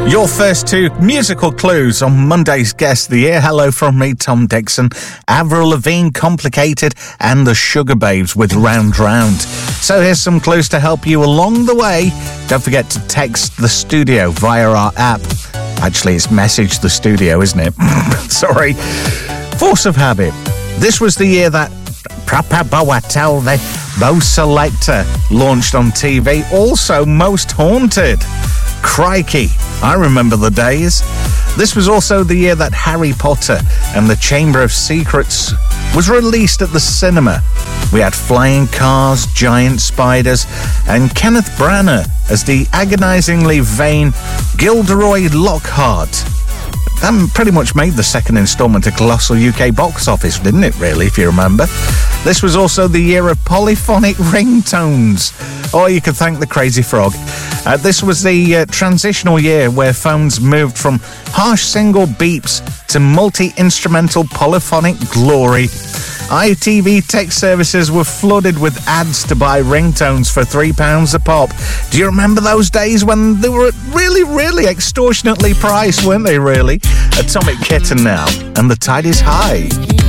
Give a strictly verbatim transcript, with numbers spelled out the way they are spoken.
Your first two musical clues on Monday's Guest of the Year. Hello from me, Tom Dixon. Avril Lavigne, Complicated, and the Sugar Babes with Round Round. So here's some clues to help you along the way. Don't forget to text the studio via our app. Actually, it's message the studio, isn't it? Sorry. Force of Habit. This was the year that Proper Boatel, the Bo Selector, launched on T V. Also, Most Haunted. Crikey, I remember the days. This was also the year that Harry Potter and the Chamber of Secrets was released at the cinema. We had flying cars, giant spiders, and Kenneth Branagh as the agonisingly vain Gilderoy Lockhart. That pretty much made the second instalment a colossal U K box office, didn't it, really, if you remember? This was also the year of polyphonic ringtones. Or you could thank the Crazy Frog. Uh, this was the uh, transitional year where phones moved from harsh single beeps to multi-instrumental polyphonic glory. I T V tech services were flooded with ads to buy ringtones for three pounds a pop. Do you remember those days when they were really, really extortionately priced, weren't they, really? Atomic Kitten now, and The Tide is High.